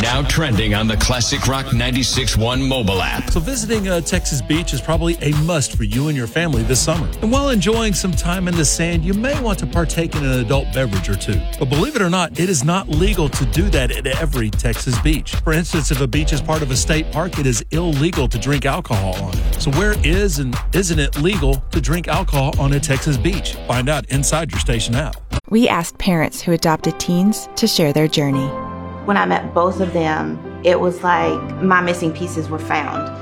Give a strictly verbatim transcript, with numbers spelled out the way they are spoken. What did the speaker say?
now trending on the Classic Rock ninety-six point one mobile app. So visiting a Texas beach is probably a must for you and your family this summer. And while enjoying some time in the sand, you may want to partake in an adult beverage or two. But believe it or not, it is not legal to do that at every Texas beach. For instance, if a beach is part of a state park, it is illegal to drink alcohol on it. So where is and isn't it legal to drink alcohol on a Texas beach? Find out inside your station app. We asked parents who adopted teens to share their journey. When I met both of them, it was like my missing pieces were found.